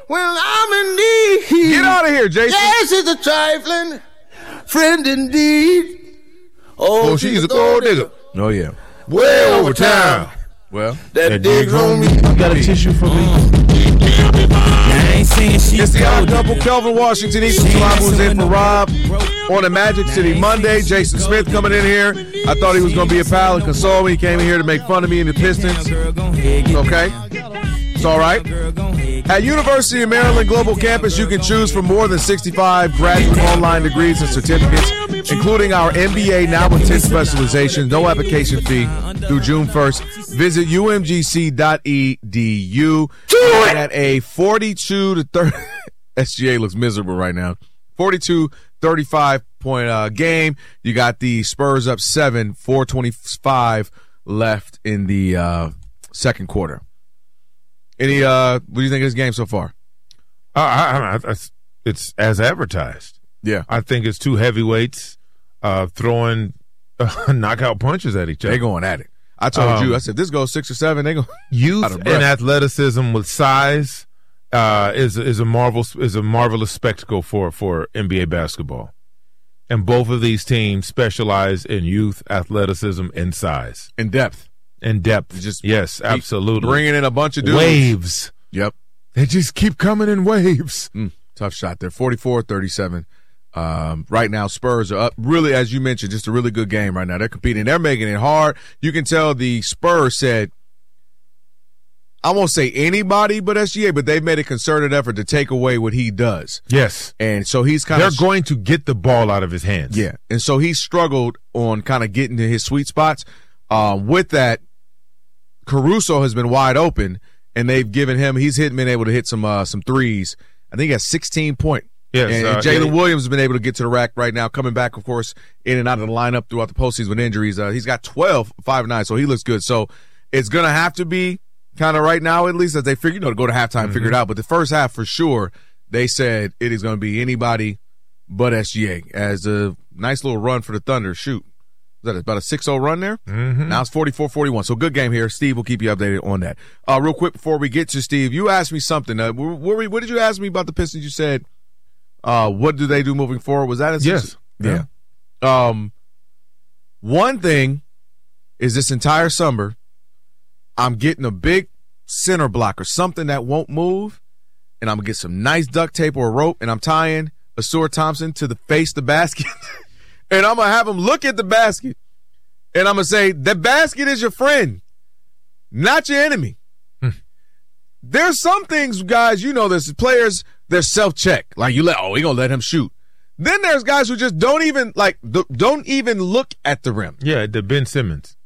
Well, I'm in need. Get out of here, Jason. Yes, it's a trifling friend indeed. Oh, she's a gold digger. Oh, yeah. Way over town. Well, That digs on me. You got a tissue for me? it's the odd double. Kelvin Washington, Ethan Salamu in for Rob on a Magic City Monday. Jason Smith coming in here. I thought he was going to be a pal and console me. He came in here to make fun of me and the Pistons. Okay. It's all right. At University of Maryland Global Campus, you can choose from more than 65 graduate online degrees and certificates, including our MBA now with 10 specializations. No application fee through June 1st. Visit umgc.edu. At a 42 to 30, SGA looks miserable right now. 42-35 point game. You got the Spurs up 7, 4:25 left in the second quarter. What do you think of this game so far? It's as advertised. Yeah. I think it's two heavyweights throwing knockout punches at each other. They're going at it. I told you, I said, this goes 6 or 7. They go youth and athleticism with size is a marvelous spectacle for NBA basketball. And both of these teams specialize in youth, athleticism, and size. in depth. Yes, absolutely. Bringing in a bunch of dudes. Waves. Yep. They just keep coming in waves. Tough shot there. 44-37. Right now, Spurs are up. Really, as you mentioned, just a really good game right now. They're competing. They're making it hard. You can tell the Spurs said, I won't say anybody but SGA, but they've made a concerted effort to take away what he does. Yes. And so he's They're going to get the ball out of his hands. Yeah. And so he struggled on kind of getting to his sweet spots. With that, Caruso has been wide open, and they've given him – he's been able to hit some threes. I think he has 16 points. Yes, and Jalen Williams has been able to get to the rack right now, coming back, of course, in and out of the lineup throughout the postseason with injuries. He's got 12, 5-9, so he looks good. So it's going to have to be kind of right now, at least, as they figure, to go to halftime, figure it out. But the first half, for sure, they said it is going to be anybody but SGA as a nice little run for the Thunder. Shoot. Was that about a 6-0 run there? Mm-hmm. Now it's 44-41. So good game here. Steve will keep you updated on that. Real quick before we get to Steve, you asked me something. What did you ask me about the Pistons? You said, what do they do moving forward? Was that yes? Yeah. One thing is this entire summer, I'm getting a big center block or something that won't move, and I'm going to get some nice duct tape or a rope, and I'm tying Ausar Thompson to the basket, and I'm going to have him look at the basket, and I'm going to say, the basket is your friend, not your enemy. There's some things, guys, there's players, they're self-check. Like, we're going to let him shoot. Then there's guys who just don't even look at the rim. Yeah, the Ben Simmons.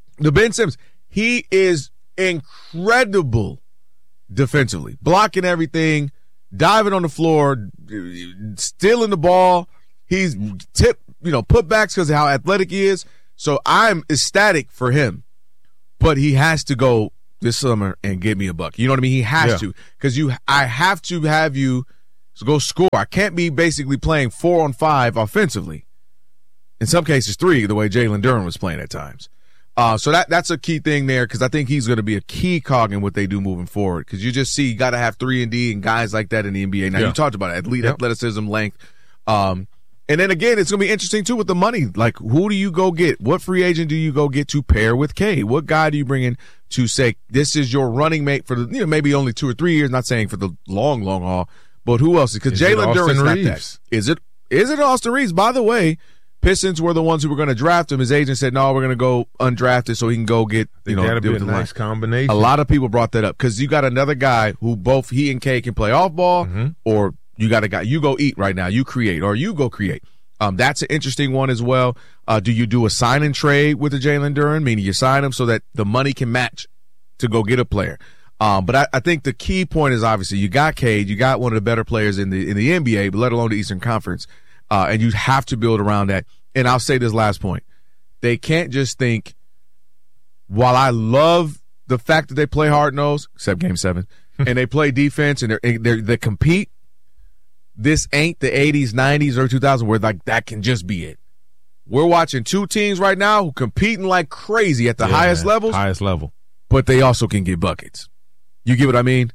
He is incredible defensively, blocking everything, diving on the floor, stealing the ball. He's putbacks because of how athletic he is. So I'm ecstatic for him, but he has to go this summer and get me a buck. You know what I mean? He has to, because I have to have you go score. I can't be basically playing 4-on-5 offensively. In some cases, 3, the way Jalen Duren was playing at times. So that's a key thing there, because I think he's going to be a key cog in what they do moving forward. Because you just see you got to have 3-and-D and guys like that in the NBA. Now, you talked about it, athleticism, length. And then, again, it's going to be interesting, too, with the money. Like, who do you go get? What free agent do you go get to pair with Cade? What guy do you bring in to say, this is your running mate for the, maybe only 2 or 3 years, not saying for the long, long haul, but who else? Because Jalen Duren's not that. Is it Austin Reeves? By the way, Pistons were the ones who were going to draft him. His agent said, no, we're going to go undrafted so he can go get, that'd be a nice combination. A lot of people brought that up because you got another guy who both he and Cade can play off ball, or you got a guy, you go eat right now, you create, or you go create. That's an interesting one as well. Do you do a sign and trade with the Jalen Duren, meaning you sign him so that the money can match to go get a player? But I think the key point is obviously you got Cade, you got one of the better players in the NBA, but let alone the Eastern Conference, and you have to build around that. And I'll say this last point: they can't just think. While I love the fact that they play hard nosed, except Game 7, and they play defense and they compete. This ain't the 80s, 90s, or 2000s where like that can just be it. We're watching 2 teams right now who competing like crazy at the highest levels. Highest level. But they also can get buckets. You get what I mean?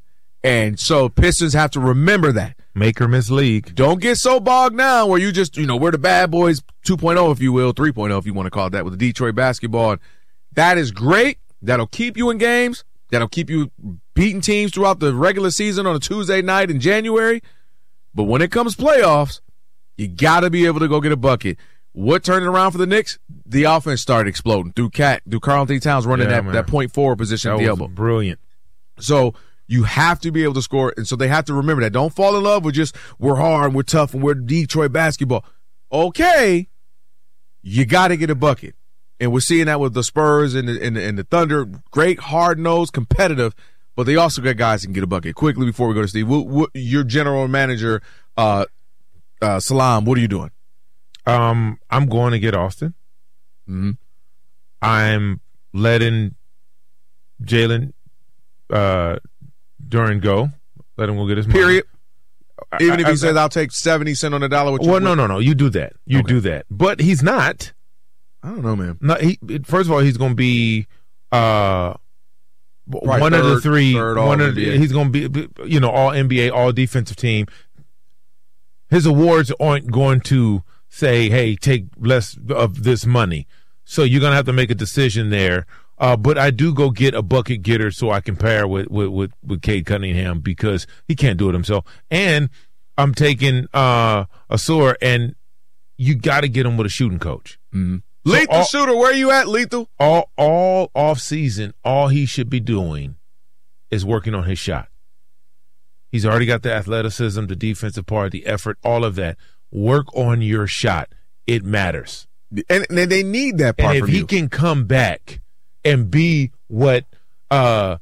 And so Pistons have to remember that. Make or miss league. Don't get so bogged down where you just, we're the bad boys 2.0, if you will, 3.0, if you want to call it that, with the Detroit basketball. And that is great. That'll keep you in games. That'll keep you beating teams throughout the regular season on a Tuesday night in January. But when it comes playoffs, you got to be able to go get a bucket. What turned it around for the Knicks? The offense started exploding through Karl Anthony Towns running that point forward position at the elbow. Brilliant. So you have to be able to score, and so they have to remember that. Don't fall in love with just we're hard, we're tough, and we're Detroit basketball. Okay, you got to get a bucket, and we're seeing that with the Spurs and the Thunder. Great, hard-nosed, competitive, but they also got guys that can get a bucket. Quickly before we go to Steve, your general manager, Salam, what are you doing? I'm going to get Austin. Mm-hmm. I'm letting Jalen Duren go. Let him go get his money. Period. Even if he says, I'll take 70 cents on the dollar. Well, no. You do that. Do that. But he's not. I don't know, man. No, first of all, he's going to be one of the three. He's going to be, all NBA, all defensive team. His awards aren't going to say, hey, take less of this money. So you're going to have to make a decision there. But I do go get a bucket getter so I can pair with Cade Cunningham because he can't do it himself. And I'm taking Asur, and you got to get him with a shooting coach. Mm-hmm. So Lethal shooter, where are you at, Lethal? All off season, all he should be doing is working on his shot. He's already got the athleticism, the defensive part, the effort, all of that. Work on your shot. It matters. And they need that part from you. And if he can come back and be what Jaden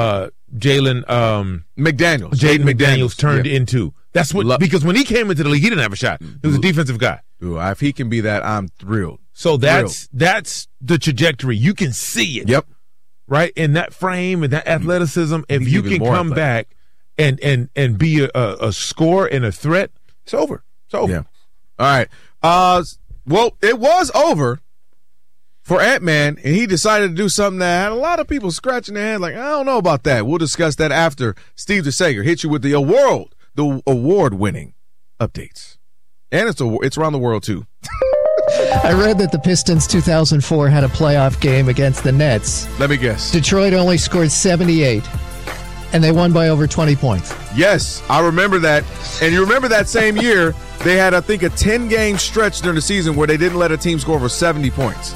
McDaniels turned into. That's what because when he came into the league, he didn't have a shot. He was a defensive guy. Ooh, if he can be that, I'm thrilled. So that's the trajectory. You can see it. Yep. Right? In that frame and that athleticism, if you can come back and be a scorer and a threat, it's over. It's over. Yeah. All right. Well, it was over for Ant-Man, and he decided to do something that had a lot of people scratching their head like, I don't know about that. We'll discuss that after Steve DeSager hits you with the award-winning updates. And it's around the world, too. I read that the Pistons 2004 had a playoff game against the Nets. Let me guess. Detroit only scored 78, and they won by over 20 points. Yes, I remember that. And you remember that same year, they had, I think, a 10-game stretch during the season where they didn't let a team score over 70 points.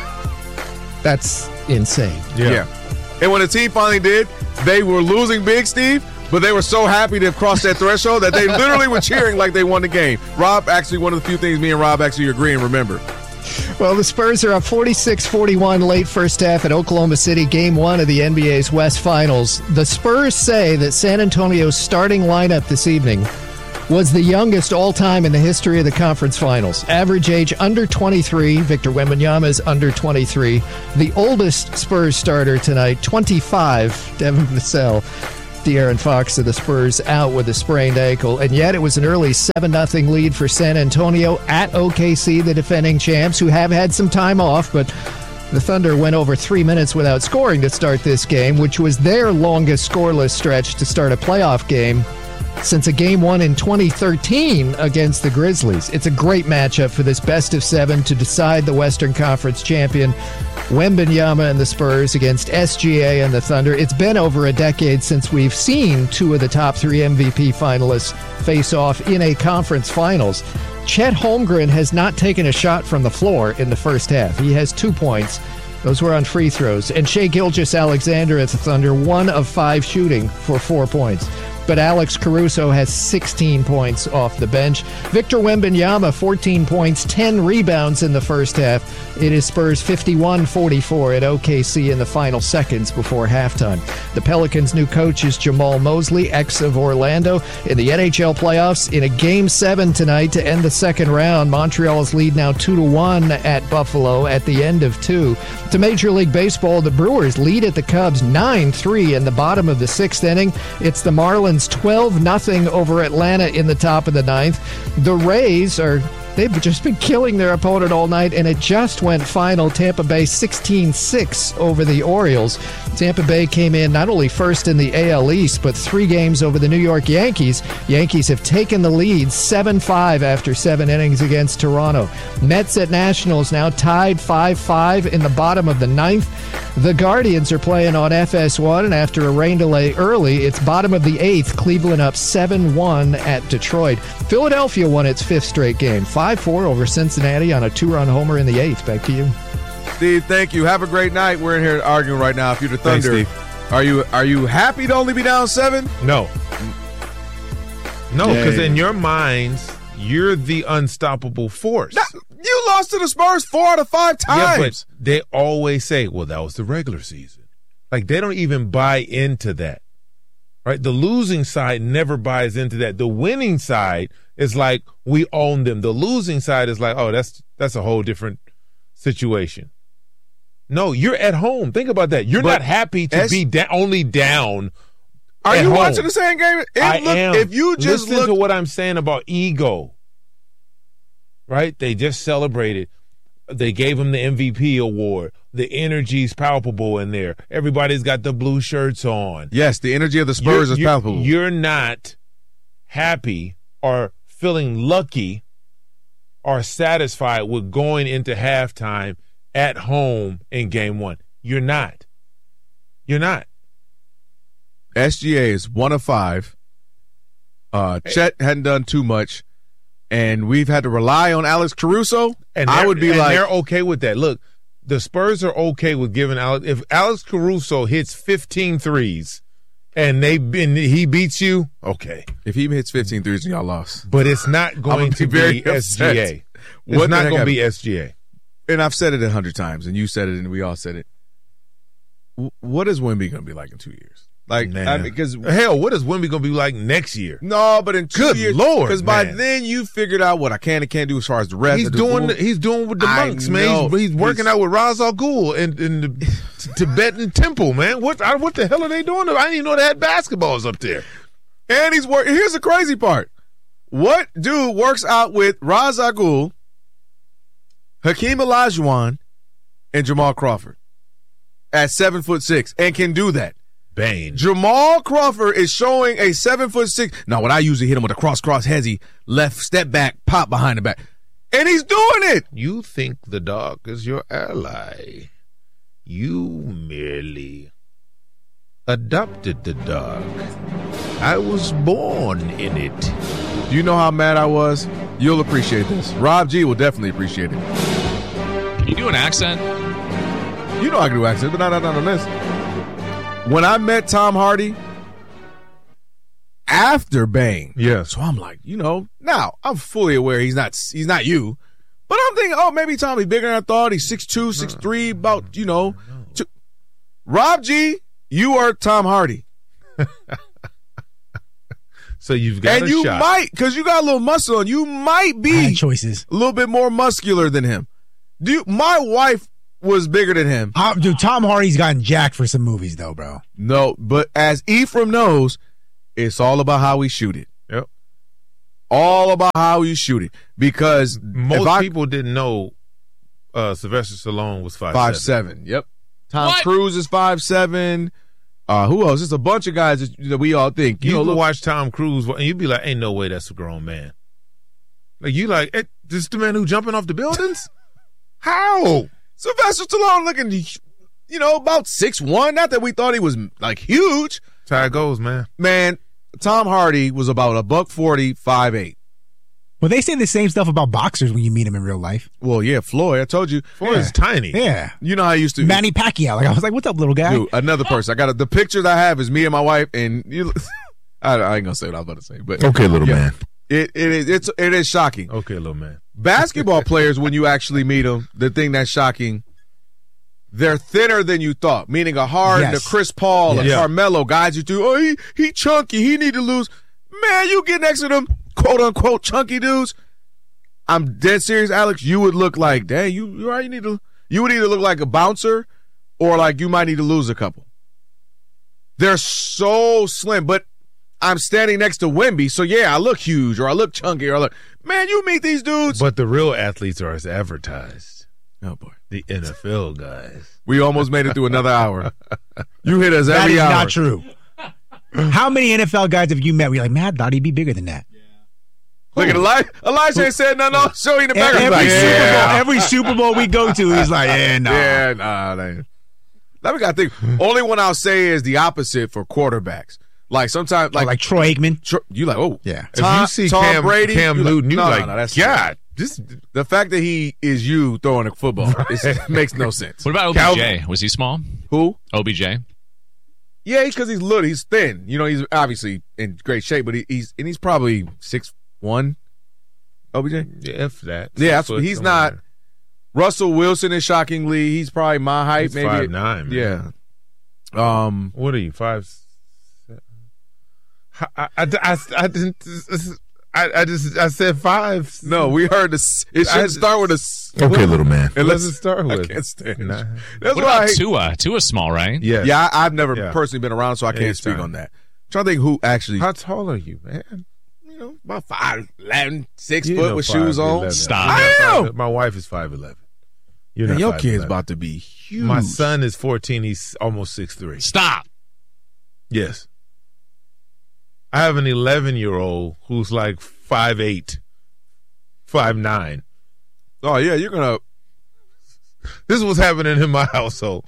That's insane. Yeah. And when the team finally did, they were losing big, Steve, but they were so happy to have crossed that threshold that they literally were cheering like they won the game. Rob, actually, one of the few things me and Rob actually agree and remember. Well, the Spurs are up 46-41 late first half at Oklahoma City, Game 1 of the NBA's West Finals. The Spurs say that San Antonio's starting lineup this evening was the youngest all-time in the history of the conference finals. Average age under 23. Victor Wembanyama is under 23. The oldest Spurs starter tonight, 25, Devin Vassell. De'Aaron Fox of the Spurs out with a sprained ankle. And yet it was an early 7-0 lead for San Antonio at OKC, the defending champs, who have had some time off, but the Thunder went over 3 minutes without scoring to start this game, which was their longest scoreless stretch to start a playoff game since a Game 1 in 2013 against the Grizzlies. It's a great matchup for this best of 7 to decide the Western Conference champion. Wembanyama and the Spurs against SGA and the Thunder. It's been over a decade since we've seen two of the top 3 MVP finalists face off in a conference finals. Chet Holmgren has not taken a shot from the floor in the first half. He has 2 points. Those were on free throws. And Shai Gilgeous-Alexander at the Thunder, 1 of 5 shooting for 4 points. But Alex Caruso has 16 points off the bench. Victor Wembanyama, 14 points, 10 rebounds in the first half. It is Spurs 51-44 at OKC in the final seconds before halftime. The Pelicans' new coach is Jamal Mosley, ex of Orlando. In the NHL playoffs, in a Game 7 tonight to end the second round, Montreal's lead now 2-1 at Buffalo at the end of 2. To Major League Baseball, the Brewers lead at the Cubs 9-3 in the bottom of the 6th inning. It's the Marlins 12-0 over Atlanta in the top of the 9th. The Rays are They've just been killing their opponent all night, and it just went final. Tampa Bay 16-6 over the Orioles. Tampa Bay came in not only first in the AL East, but 3 games over the New York Yankees. Yankees have taken the lead 7-5 after 7 innings against Toronto. Mets at Nationals now tied 5-5 in the bottom of the 9th. The Guardians are playing on FS1, and after a rain delay early, it's bottom of the 8th. Cleveland up 7-1 at Detroit. Philadelphia won its 5th straight game, 5-4 over Cincinnati on a 2-run homer in the 8th. Back to you. Steve, thank you. Have a great night. We're in here arguing right now. If you're the Thunder, are you happy to only be down 7? No, because in your minds, you're the unstoppable force. You lost to the Spurs 4 out of 5 times. Yeah, but they always say, well, that was the regular season. Like, they don't even buy into that, right? The losing side never buys into that. The winning side is like, we own them. The losing side is like, oh, that's a whole different situation. No, you're at home. Think about that. You're not happy to be only down. Are you home. watching the same game? I am. If you just listen to what I'm saying about ego, right? They just celebrated. They gave him the MVP award. The energy's palpable in there. Everybody's got the blue shirts on. Yes, the energy of the Spurs is palpable. You're not happy or feeling lucky or satisfied with going into halftime at home in game 1. You're not. You're not. SGA is 1 of 5. Chet hadn't done too much, and we've had to rely on Alex Caruso. And I would be like, they're okay with that. Look, the Spurs are okay with giving Alex. If Alex Caruso hits 15 threes and he beats you, okay. If he hits 15 threes, y'all lost. But it's not going to be SGA. It's not going to be SGA. And I've said it 100 times, and you said it, and we all said it. What is Wemby going to be like in 2 years? Like, because hell, what is Wemby going to be like next year? No, but in 2 years, Lord, because by then you figured out what I can and can't do as far as the rest. He's doing with the monks, man. He's working out with Ra's al Ghul in the Tibetan temple, man. What the hell are they doing? I didn't even know they had basketballs up there. And he's working. Here's the crazy part: what dude works out with Ra's al Ghul, Hakeem Olajuwon, and Jamal Crawford at 7'6" and can do that? Bane. Jamal Crawford is showing a 7'6". Now, when I usually hit him with a cross heavy left step back, pop behind the back, and he's doing it. You think the dog is your ally. You merely adopted the dog. I was born in it. Do you know how mad I was? You'll appreciate this. Rob G will definitely appreciate it. Can you do an accent? You know I can do accents, but not on this. When I met Tom Hardy after Bane, so I'm like, now I'm fully aware he's not you, but I'm thinking, oh, maybe Tommy's bigger than I thought. He's 6'2", 6'3", about Rob G, you are Tom Hardy. So you've got and you might, because you got a little muscle on, you might be choices a little bit more muscular than him. My wife was bigger than him. Dude, Tom Hardy's gotten jacked for some movies, though, bro. No, but as Ephraim knows, it's all about how we shoot it. Yep. All about how you shoot it. Because most people didn't know Sylvester Stallone was 5'7". Yep. Tom Cruise is 5'7". Who else? There's a bunch of guys that we all think. You can watch Tom Cruise, and you'd be like, ain't no way that's a grown man. Like, this is the man who jumping off the buildings? How? Sylvester Stallone looking, about 6'1". Not that we thought he was, like, huge. That's how it goes, man. Man, Tom Hardy was about $140, 5'8". Well, they say the same stuff about boxers when you meet them in real life. Well, yeah, Floyd, I told you. Floyd is tiny. Yeah. You know how I used to. Manny Pacquiao. I was like, what's up, little guy? Dude, another person. The picture that I have is me and my wife, and I ain't going to say what I was about to say. But okay, little man. It is shocking. Okay, little man. Basketball players, when you actually meet them, the thing that's shocking, they're thinner than you thought, meaning a Harden, a Chris Paul, a Carmelo, guys you do, he chunky, he need to lose. Man, you get next to them, quote-unquote chunky dudes, I'm dead serious, Alex, you would look like, dang, you would either look like a bouncer or like you might need to lose a couple. They're so slim, but I'm standing next to Wemby, so yeah, I look huge or I look chunky or I look. Man, you meet these dudes. But the real athletes are as advertised. Oh boy, the NFL guys. We almost made it through another hour. You hit us every hour. That is not true. How many NFL guys have you met where you're like, man, I thought he'd be bigger than that? Look at Elijah ain't said nothing. I'll show you the back. Every Super Bowl we go to, he's like, nah. Let me gotta think. Only one I'll say is the opposite for quarterbacks. Like sometimes, like Troy Aikman. You like, oh yeah. If you see Tom Brady, Cam Newton, you like, that's God. The fact that he is you throwing a football makes no sense. What about OBJ? Was he small? Who? OBJ. Yeah, because he's little. He's thin. You know, he's obviously in great shape, but he's probably 6'1". OBJ. Yeah, if that. Yeah, he's not. Russell Wilson is shockingly. He's probably my height. He's maybe 5'9". Yeah. What are you? 5'7"? I said 5. No, we heard this. It should start with a. Okay, little man. And let's start with. I can't stand it. That's what about Tua? Tua's small, right? Yeah. Yeah, I've never personally been around, so I can't speak on that. I'm trying to think who actually. How tall are you, man? You know, about 5'11", 6 foot with shoes on. Stop. I am. My wife is 5'11". You're Man, not your 5'11". kid's about to be huge. My son is 14. He's almost 6'3". Stop. Yes. I have an 11-year-old who's like 5'8", 5'9". Oh yeah, you're gonna. This is what's happening in my household.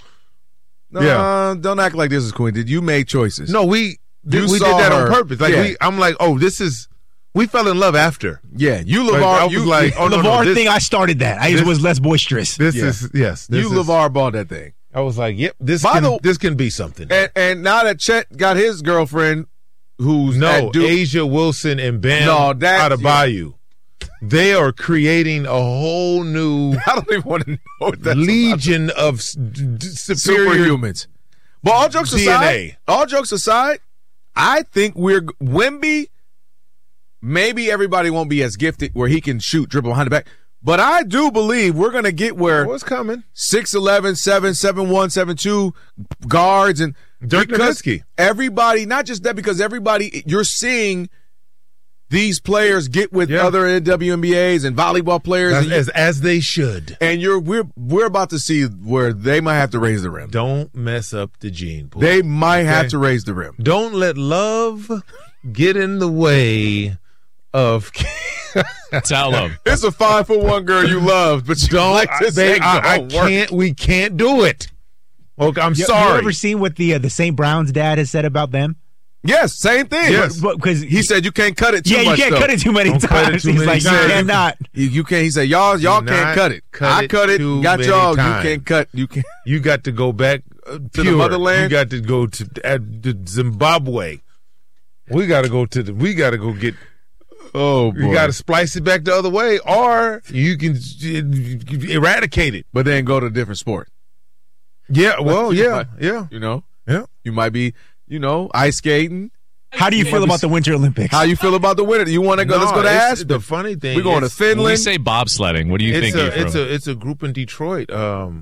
No, don't act like this is Quinn. Did you make choices? No, we did saw that her. on purpose. Like Yeah. I'm like, oh, this is. We fell in love after. Yeah, you Like, LeVar. I was You like, oh no, LeVar no, thing, I started that. I was less boisterous. This is yes. This you is, LeVar bought that thing. I was like, yep. This can be something. And now that Chet got his girlfriend, who's at Duke, Asia Wilson and Bam Adebayo. They are creating a whole new I don't even want to know what that's legion of superior superhumans. But all jokes aside, I think Wemby. Maybe everybody won't be as gifted where he can dribble behind the back. But I do believe we're going to get where what's coming 6'11", 7'1", 7'2" guards and Dirk Nowitzki. Everybody, not just that, because everybody you're seeing these players get with other WNBAs and volleyball players as they should. And we're about to see where they might have to raise the rim. Don't mess up the gene pool. They might have to raise the rim. Don't let love get in the way of. Tell them it's a 5'1" girl you love, but you don't like to say I can't. We can't do it. Okay, I'm sorry. You ever seen what the St. Brown's dad has said about them? Yes, same thing. Yes, because he said you can't cut it too much. Yeah, you can't cut it too many times. He's like, you cannot. You can't. He said, y'all can't cut it. I cut it. Got y'all. You can't cut. You can't. You got to go back to the motherland. You got to go to Zimbabwe. We got to go get. Oh, boy. You got to splice it back the other way, or you can eradicate it, but then go to a different sport. Yeah, well, yeah. You know, you might be, ice skating. How do you feel about the Winter Olympics? How you feel about the winter? You want to go? Let's go to Aspen. The funny thing, we're going to Finland. When we say bobsledding, what do you think? It's a group in Detroit, a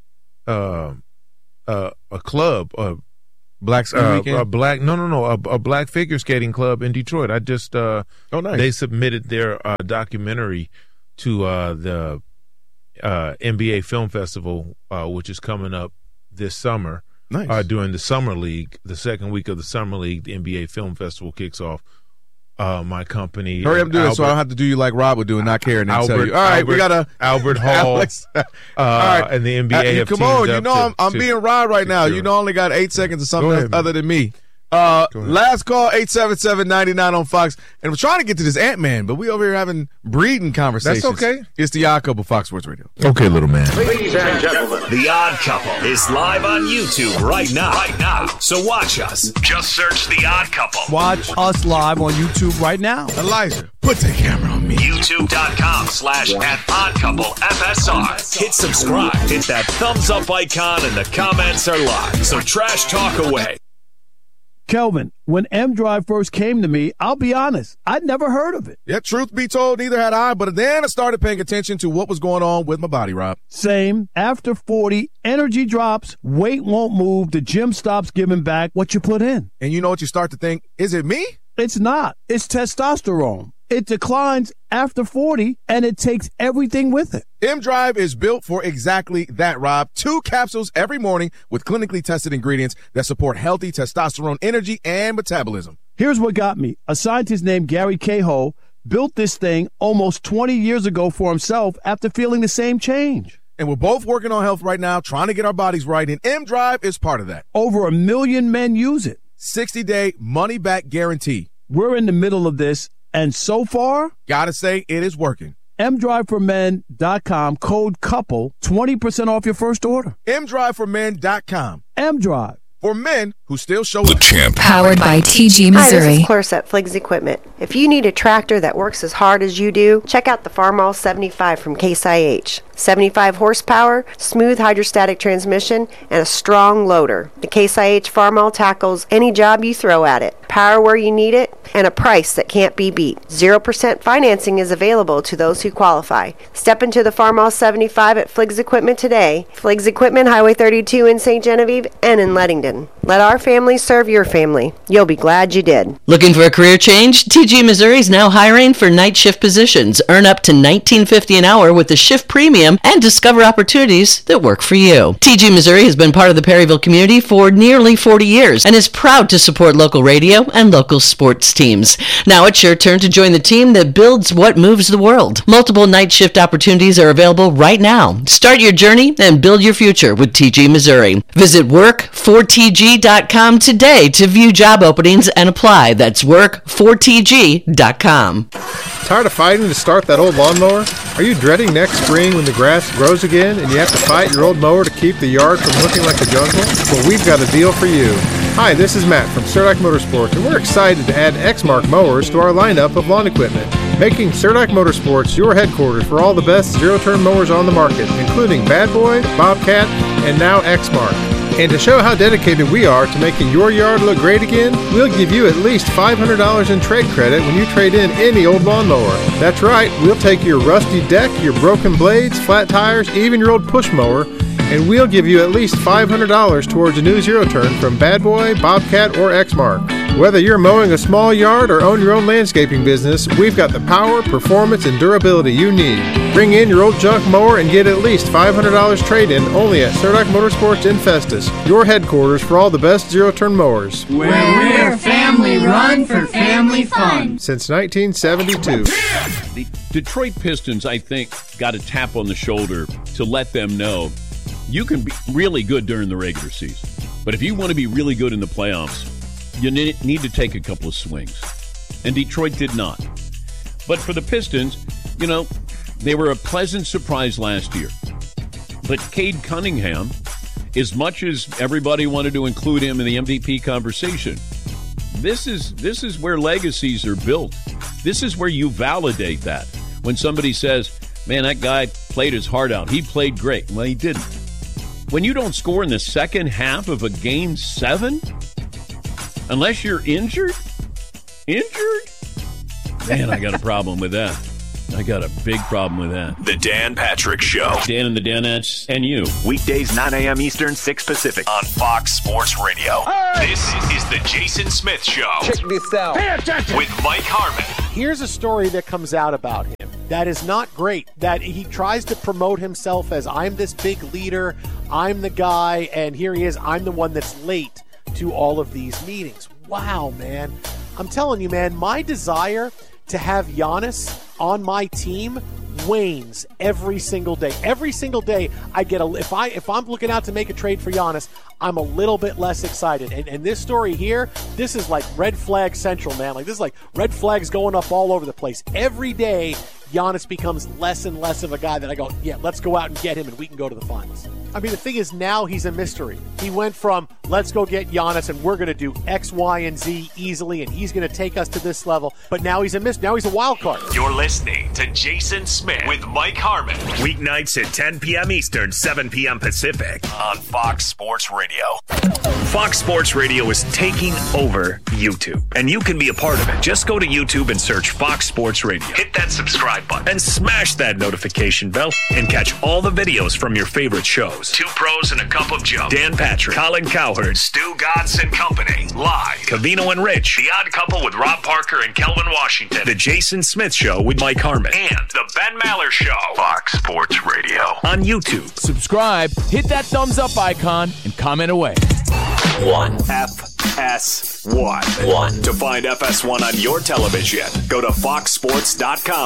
club, Black a black figure skating club in Detroit. I just nice. They submitted their documentary to the NBA Film Festival, which is coming up this summer. Nice. During the Summer League, the second week of the Summer League, the NBA Film Festival kicks off. My company. Hurry up and do it so I don't have to do you like Rob would do and not care and then tell you. All right, we got to. Albert Hall all right. And the NBA have come on, teamed up I'm being Rob right now. You only got 8 seconds or something other than me. Last call, 877-99 on Fox. And we're trying to get to this Ant-Man, but we over here having breeding conversations. That's okay. It's the Odd Couple, Fox Sports Radio. Okay, little man. Ladies and gentlemen, The Odd Couple is live on YouTube right now. So watch us. Just search The Odd Couple. Watch us live on YouTube right now. Elijah, put the camera on me. YouTube.com/@OddCoupleFSR. Hit subscribe. Hit that thumbs up icon and the comments are live. So trash talk away. Kelvin, when M-Drive first came to me, I'll be honest, I'd never heard of it. Yeah, truth be told, neither had I, but then I started paying attention to what was going on with my body, Rob. Same. After 40, energy drops, weight won't move, the gym stops giving back what you put in. And you know what you start to think? Is it me? It's not. It's testosterone. It declines after 40, and it takes everything with it. M-Drive is built for exactly that, Rob. 2 capsules every morning with clinically tested ingredients that support healthy testosterone energy and metabolism. Here's what got me. A scientist named Gary Cahill built this thing almost 20 years ago for himself after feeling the same change. And we're both working on health right now, trying to get our bodies right, and M-Drive is part of that. Over 1 million men use it. 60-day money-back guarantee. We're in the middle of this, and so far, gotta say, it is working. MDriveForMen.com, code COUPLE, 20% off your first order. MDriveForMen.com. M-Drive. For men who still show the up. Champ. Powered by TG Missouri. Hi, this is Clarissa at Fliggs Equipment. If you need a tractor that works as hard as you do, check out the Farmall 75 from Case IH. 75 horsepower, smooth hydrostatic transmission, and a strong loader. The Case IH Farmall tackles any job you throw at it. Power where you need it, and a price that can't be beat. 0% financing is available to those who qualify. Step into the Farmall 75 at Fliggs Equipment today. Fliggs Equipment, Highway 32 in St. Genevieve and in Leadington. Let our family serve your family. You'll be glad you did. Looking for a career change? TG Missouri is now hiring for night shift positions. Earn up to $19.50 an hour with the shift premium and discover opportunities that work for you. TG Missouri has been part of the Perryville community for nearly 40 years and is proud to support local radio and local sports teams. Now it's your turn to join the team that builds what moves the world. Multiple night shift opportunities are available right now. Start your journey and build your future with TG Missouri. Visit work4tg.com today to view job openings and apply. That's work4tg.com. Tired of fighting to start that old lawnmower? Are you dreading next spring when the grass grows again and you have to fight your old mower to keep the yard from looking like a jungle? Well, we've got a deal for you. Hi, this is Matt from Surdac Motorsports, and we're excited to add Exmark mowers to our lineup of lawn equipment, making Surdac Motorsports your headquarters for all the best zero-turn mowers on the market, including Bad Boy, Bobcat, and now Exmark. And to show how dedicated we are to making your yard look great again, we'll give you at least $500 in trade credit when you trade in any old lawnmower. That's right, we'll take your rusty deck, your broken blades, flat tires, even your old push mower, and we'll give you at least $500 towards a new zero-turn from Bad Boy, Bobcat, or Exmark. Whether you're mowing a small yard or own your own landscaping business, we've got the power, performance, and durability you need. Bring in your old junk mower and get at least $500 trade-in only at Surdac Motorsports in Festus, your headquarters for all the best zero-turn mowers. Where we're family run for family fun. Since 1972. The Detroit Pistons, I think, got a tap on the shoulder to let them know you can be really good during the regular season. But if you want to be really good in the playoffs, you need to take a couple of swings. And Detroit did not. But for the Pistons, they were a pleasant surprise last year. But Cade Cunningham, as much as everybody wanted to include him in the MVP conversation, this is where legacies are built. This is where you validate that. When somebody says, man, that guy played his heart out. He played great. Well, he didn't. When you don't score in the second half of a Game 7, unless you're injured, man, I got a problem with that. I got a big problem with that. The Dan Patrick Show. Dan and the Danettes and you. Weekdays 9 a.m. Eastern, 6 Pacific on Fox Sports Radio. Hey! This is the Jason Smith Show. Check this out. Pay attention. With Mike Harmon. Here's a story that comes out about him that is not great, that he tries to promote himself as I'm this big leader, I'm the guy, and here he is, I'm the one that's late to all of these meetings. Wow, man. I'm telling you, man, my desire to have Giannis on my team wanes every single day. Every single day I get if I'm looking out to make a trade for Giannis, I'm a little bit less excited. And this story here, this is like red flag central, man. Like this is like red flags going up all over the place. Every day Giannis becomes less and less of a guy that I go, yeah, let's go out and get him and we can go to the finals. I mean, the thing is, now he's a mystery. He went from, let's go get Giannis, and we're going to do X, Y, and Z easily, and he's going to take us to this level. But now he's a mystery. Now he's a wild card. You're listening to Jason Smith with Mike Harmon. Weeknights at 10 p.m. Eastern, 7 p.m. Pacific on Fox Sports Radio. Fox Sports Radio is taking over YouTube, and you can be a part of it. Just go to YouTube and search Fox Sports Radio. Hit that subscribe button and smash that notification bell and catch all the videos from your favorite shows. Two Pros and a Cup of Joe. Dan Patrick, Colin Cowherd, Stu Gatz and Company. Live. Covino and Rich. The Odd Couple with Rob Parker and Kelvin Washington. The Jason Smith Show with Mike Harmon. And The Ben Maller Show. Fox Sports Radio. On YouTube. Subscribe, hit that thumbs up icon, and comment away. FS1. To find FS1 on your television, go to foxsports.com.